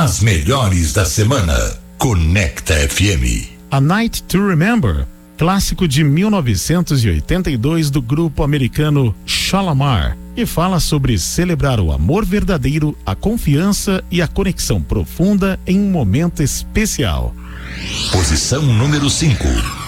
As melhores da semana. Conecta FM. A Night to Remember, clássico de 1982 do grupo americano Shalamar, que fala sobre celebrar o amor verdadeiro, a confiança e a conexão profunda em um momento especial. Posição número 5.